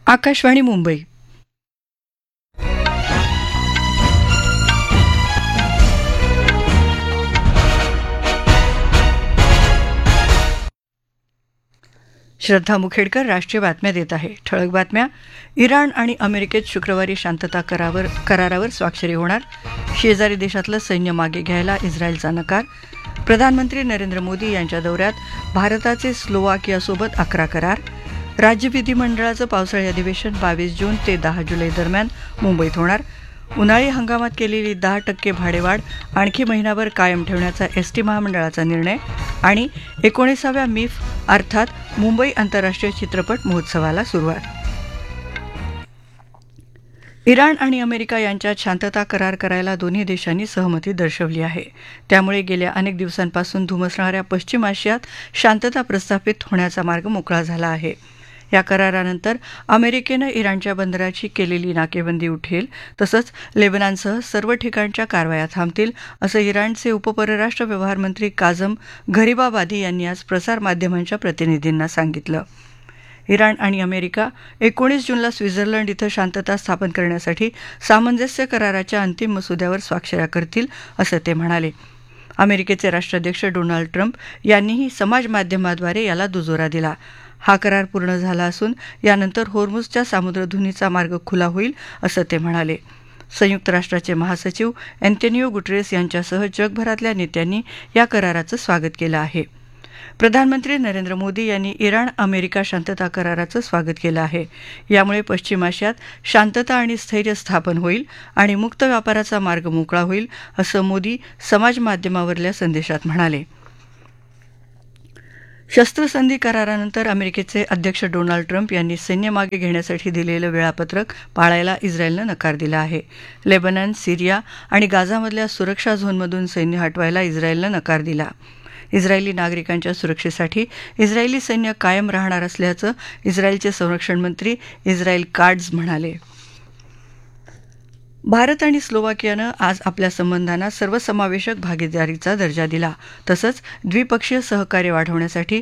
आकाशवाणी मुंबई. श्रद्धा मुखेडकर राष्ट्रीय बातम्या देत आहे. ठळक बातम्या. इराण आणि अमेरिकेत शुक्रवारी शांतता करारावर स्वाक्षरी होणार. शेजारी देशातलं सैन्य मागे घ्यायला इस्रायलचा नकार. प्रधानमंत्री नरेंद्र मोदी यांच्या दौऱ्यात भारताचे स्लोवाकियासोबत 11 करार. राज्य विधिमंडळाचं पावसाळी अधिवेशन 22 जून ते 10 जुलै दरम्यान मुंबईत होणार. उन्हाळी हंगामात केलेली 10% भाडेवाढ आणखी महिनाभर कायम ठेवण्याचा एसटी महामंडळाचा निर्णय. आणि 19व्या मिफ अर्थात मुंबई आंतरराष्ट्रीय चित्रपट महोत्सवाला सुरुवात. इराण आणि अमेरिका यांच्यात शांतता करार करायला दोन्ही देशांनी सहमती दर्शवली आहे. त्यामुळे गेल्या अनेक दिवसांपासून धुमसणाऱ्या पश्चिम आशियात शांतता प्रस्थापित होण्याचा मार्ग मोकळा झाला आहे. या करारानंतर अमेरिकेनं इराणच्या बंदराची केलेली नाकेबंदी उठेल, तसंच लेबनॉनसह सर्व ठिकाणच्या कारवाया थांबतील, असं इराणचे उपपरराष्ट्र व्यवहार मंत्री काझम घरिबाबादी यांनी आज प्रसारमाध्यमांच्या प्रतिनिधींना सांगितलं. इराण आणि अमेरिका 19 जूनला स्वित्झर्लंड इथं शांतता स्थापन करण्यासाठी सामंजस्य कराराच्या अंतिम मसुद्यावर स्वाक्षऱ्या करतील, असं ते म्हणाले. अमेरिकेचे राष्ट्राध्यक्ष डोनाल्ड ट्रम्प यांनीही समाजमाध्यमाद्वारे याला दुजोरा दिला. हा करार पूर्ण झाला असून यानंतर होर्मुझच्या सामुद्रधुनीचा मार्ग खुला होईल, असं ते म्हणाले. संयुक्त राष्ट्राचे महासचिव अँटोनियो गुटेरेस यांच्यासह जगभरातल्या नेत्यांनी या कराराचं स्वागत केलं आहे. प्रधानमंत्री नरेंद्र मोदी यांनी इराण अमेरिका शांतता कराराचं स्वागत केलं आहे. यामुळे पश्चिम आशियात शांतता आणि स्थैर्य स्थापन होईल आणि मुक्त व्यापाराचा मार्ग मोकळा होईल, असं मोदी समाजमाध्यमावरल्या संदेशात म्हणाले. शस्त्रसंधी करारानंतर अमेरिकेचे अध्यक्ष डोनाल्ड ट्रम्प यांनी सैन्य मागे घेण्यासाठी दिलेलं वेळापत्रक पाळायला इस्रायलनं नकार दिला आहे. लेबनन, सिरिया आणि गाझामधल्या सुरक्षा झोनमधून सैन्य हटवायला इस्रायलनं नकार दिला. इस्रायली नागरिकांच्या सुरक्षेसाठी इस्रायली सैन्य कायम राहणार असल्याचं इस्रायलचे संरक्षण मंत्री इस्रायल काट्झ म्हणाले. भारत आणि स्लोवाकियानं आज आपल्या संबंधांना सर्वसमावेशक भागीदारीचा दर्जा दिला. तसंच द्विपक्षीय सहकार्य वाढवण्यासाठी